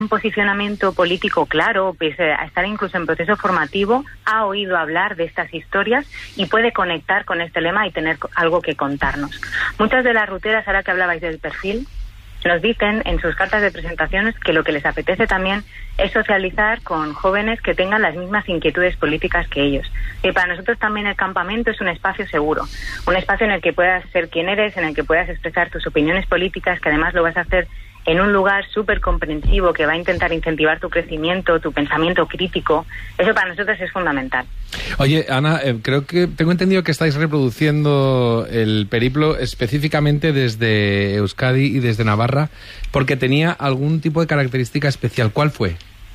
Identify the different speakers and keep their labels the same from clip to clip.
Speaker 1: un posicionamiento político claro, pese a estar incluso en proceso formativo, ha oído hablar de estas historias y puede conectar con este lema y tener algo que contarnos. Muchas de las ruteras, ahora que hablabais del perfil, nos dicen en sus cartas de presentaciones que lo que les apetece también es socializar con jóvenes que tengan las mismas inquietudes políticas que ellos. Y para nosotros también el campamento es un espacio seguro, un espacio en el que puedas ser quien eres, en el que puedas expresar tus opiniones políticas, que además lo vas a hacer en un lugar súper comprensivo que va a intentar incentivar tu crecimiento, tu pensamiento crítico. Eso para nosotros es fundamental.
Speaker 2: Oye, Ana, creo que tengo entendido que estáis reproduciendo el periplo específicamente desde Euskadi y desde Navarra, porque tenía algún tipo de característica especial. ¿Cuál fue?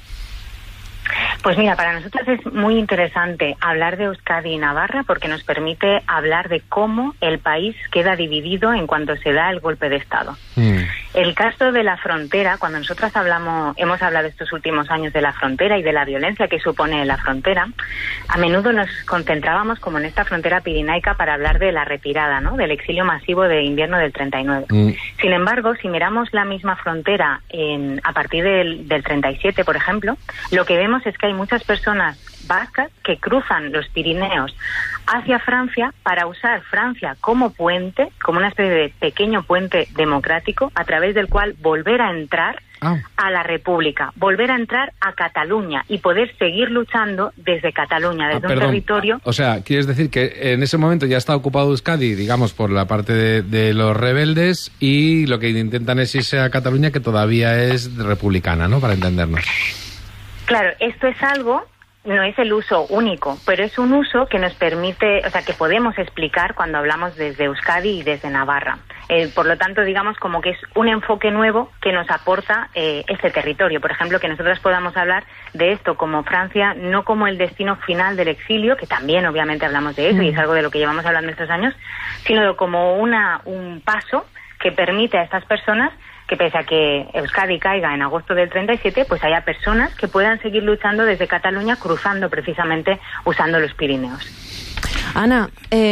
Speaker 1: Pues mira, para nosotros es muy interesante hablar de Euskadi y Navarra porque nos permite hablar de cómo el país queda dividido en cuanto se da el golpe de Estado. El caso de la frontera, cuando nosotros hemos hablado estos últimos años de la frontera y de la violencia que supone la frontera, a menudo nos concentrábamos como en esta frontera pirenaica para hablar de la retirada, ¿no?, del exilio masivo de invierno del 39. Sin embargo, si miramos la misma frontera a partir del 37, por ejemplo, lo que vemos es que hay muchas personas vascas que cruzan los Pirineos hacia Francia para usar Francia como puente, como una especie de pequeño puente democrático a través del cual volver a entrar a la República, volver a entrar a Cataluña y poder seguir luchando desde Cataluña, desde un territorio...
Speaker 2: O sea, ¿quieres decir que en ese momento ya está ocupado Euskadi, digamos, por la parte de los rebeldes, y lo que intentan es irse a Cataluña, que todavía es republicana, ¿no?, para entendernos?
Speaker 1: Claro, esto es algo... No es el uso único, pero es un uso que nos permite, o sea, que podemos explicar cuando hablamos desde Euskadi y desde Navarra. Por lo tanto, digamos como que es un enfoque nuevo que nos aporta este territorio. Por ejemplo, que nosotros podamos hablar de esto como Francia, no como el destino final del exilio, que también obviamente hablamos de eso y es algo de lo que llevamos hablando estos años, sino como un paso que permite a estas personas que, pese a que Euskadi caiga en agosto del 37, pues haya personas que puedan seguir luchando desde Cataluña, cruzando precisamente usando los Pirineos.
Speaker 3: Ana,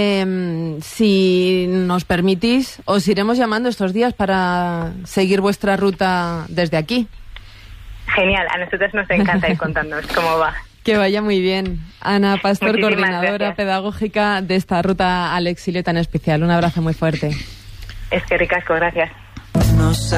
Speaker 3: si nos permitís, os iremos llamando estos días para seguir vuestra ruta desde aquí.
Speaker 1: Genial, a nosotros nos encanta ir contándonos cómo va.
Speaker 3: Que vaya muy bien. Ana Pastor,
Speaker 1: muchísimas
Speaker 3: coordinadora
Speaker 1: gracias.
Speaker 3: Pedagógica de esta ruta al exilio tan especial. Un abrazo muy fuerte.
Speaker 1: Es que ricasco, gracias.